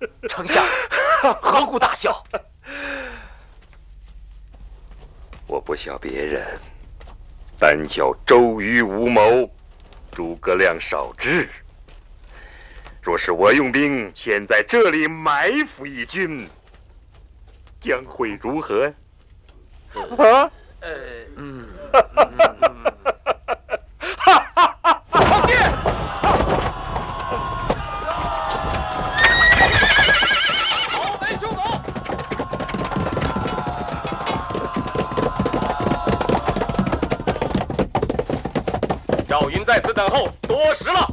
丞相何故大笑？ 我不笑别人，单笑周瑜无谋，诸葛亮少智。若是我用兵先在这里埋伏一军，将会如何？啊？ 皇帝！好贼休走！赵云在此等候多时了。